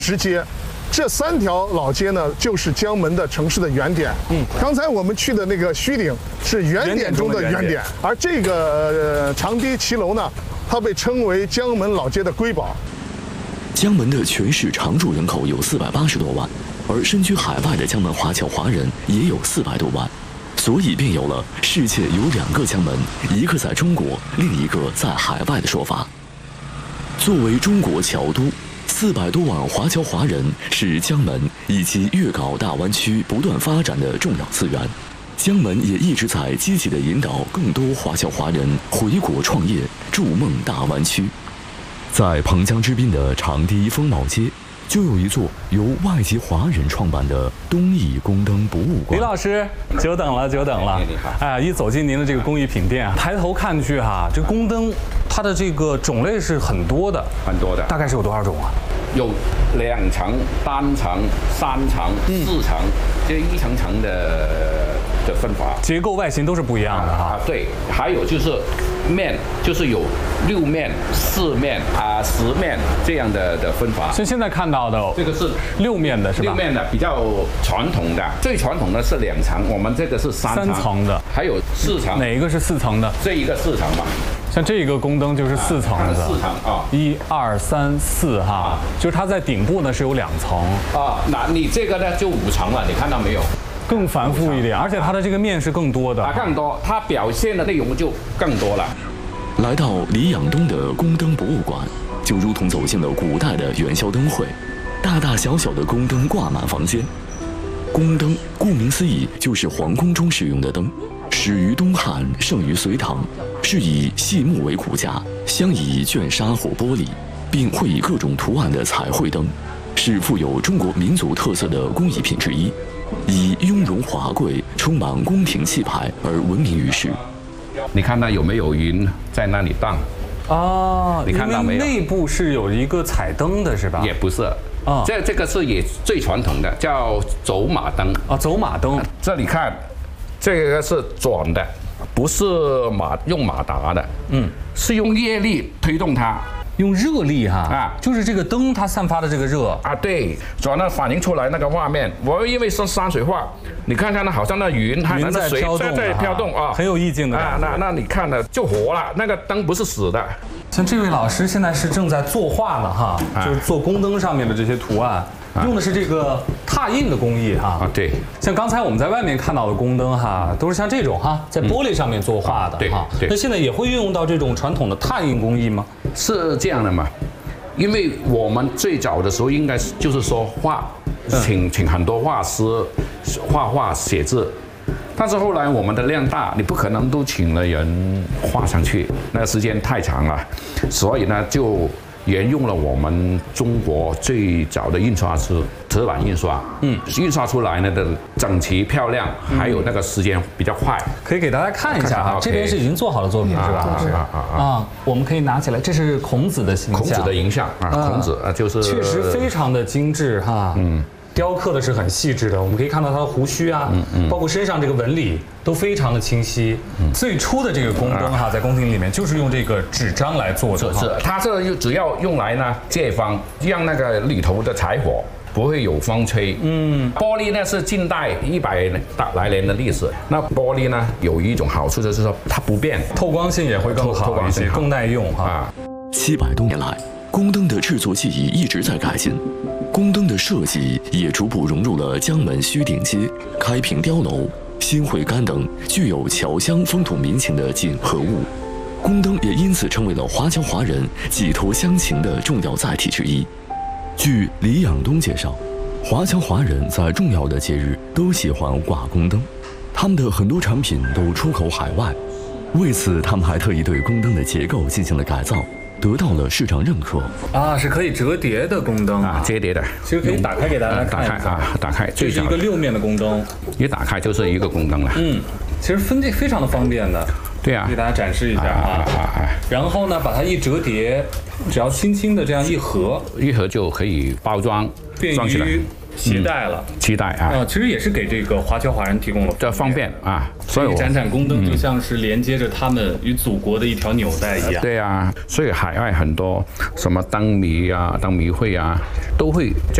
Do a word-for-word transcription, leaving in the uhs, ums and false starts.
直街。这三条老街呢，就是江门的城市的原点。嗯，刚才我们去的那个虚顶是原点中的原点，而这个呃长堤骑楼呢，它被称为江门老街的瑰宝。 江门的全市常住人口有四百八十多万，而身居海外的江门华侨华人也有四百多万，所以便有了世界有两个江门，一个在中国，另一个在海外的说法。作为中国侨都，四百多万华侨华人是江门以及粤港澳大湾区不断发展的重要资源。江门也一直在积极地引导更多华侨华人回国创业，筑梦大湾区。在彭江之滨的长堤风貌街，就有一座由外籍华人创办的东艺宫灯博物馆。 李老师，久等了，久等了。 你好。 哎呀，一走进您的这个工艺品店啊，抬头看去哈，这宫灯它的这个种类是很多的， 很多的。 大概是有多少种啊？ 有两层、单层、三层、四层，这一层层的的分法， 结构外形都是不一样的哈。 啊，对，还有就是面，就是有六面、四面啊、十面这样的的分法。 像现在看到的， 这个是六面的，是吧？ 六面的比较传统的，最传统的是两层，我们这个是三层， 三层的， 还有四层。 哪一个是四层的？ 这一个四层吧。 像这个宫灯就是四层的， 四层啊， 一二三四哈，就是它在顶部呢是有两层啊。那你这个呢就五层了，你看到没有？ 更繁复一点，而且它的这个面是更多的， 啊，更多，它表现的内容就更多了。 来到黎养东的宫灯博物馆，就如同走进了古代的元宵灯会，大大小小的宫灯挂满房间。宫灯顾名思义就是皇宫中使用的灯，始于东汉，盛于隋唐，是以细木为骨架，镶以绢纱或玻璃，并绘以各种图案的彩绘灯，是富有中国民族特色的工艺品之一，以雍容华贵、充满宫廷气派而闻名于世。 你看到有没有云在那里荡？ 啊， 你看到没有？ 内部是有一个彩灯的，是吧？ 也不是。啊，这这个是也最传统的，叫走马灯啊，走马灯。 这里看，这个是转的，不是马用马达的，嗯，是用热力推动它， 用热力哈啊， 就是这个灯它散发的这个热啊，对，转了反映出来那个画面。我因为是山水画，你看看那好像那云，它云在飘动， 在飘动啊， 很有意境的啊。那那你看了就活了，那个灯不是死的。 像这位老师现在是正在作画呢哈，就是做宫灯上面的这些图案，用的是这个拓印的工艺哈。 啊，对。 像刚才我们在外面看到的宫灯哈，都是像这种哈，在玻璃上面作画的哈。 对。 那现在也会运用到这种传统的拓印工艺吗？ 是这样的嘛，因为我们最早的时候应该是就是说画，请请很多画师画画写字。但是后来我们的量大，你不可能都请了人画上去，那个时间太长了，所以呢就沿用了我们中国最早的印刷师纸板印刷，嗯，印刷出来呢的整齐漂亮，还有那个时间比较快。 可以给大家看一下哈，这边是已经做好的作品是吧？ 是啊啊啊，我们可以拿起来，这是孔子的形象， 孔子的形象啊，孔子啊就是确实非常的精致哈，嗯。雕刻的是很细致的，我们可以看到他的胡须啊，嗯嗯、包括身上这个纹理都非常的清晰。嗯、最初的这个宫灯哈，在宫廷里面就是用这个纸张来做的。 是，它这就只要用来呢借方，让那个里头的柴火不会有风吹。嗯，玻璃呢是近代一百来年的历史。那玻璃呢有一种好处就是说它不变， 透光性也会更好，透光性更耐用哈。啊， 七百多年来，宫灯的制作技艺一直在改进。宫灯的设计也逐步融入了江门虚顶街、开平碉楼、新会干等具有侨乡风土民情的锦和物。宫灯也因此成为了华侨华人寄托乡情的重要载体之一。据李养东介绍，华侨华人在重要的节日都喜欢挂宫灯，他们的很多产品都出口海外。为此，他们还特意对宫灯的结构进行了改造，得到了市场认可。 啊，是可以折叠的宫灯啊，折叠的， 其实可以打开给大家看一下。 打开啊，打开， 这是一个六面的宫灯， 一打开就是一个宫灯了。 嗯，其实分这非常的方便的。 对啊， 给大家展示一下啊。然后呢，把它一折叠，只要轻轻的这样一合， 一合就可以包装， 便于携带了， 期待啊， 啊，其实也是给这个华侨华人提供了这方便啊，所以我闪闪宫灯就像是连接着他们与祖国的一条纽带一样。 对啊，所以海外很多什么灯谜啊、灯谜会啊，都会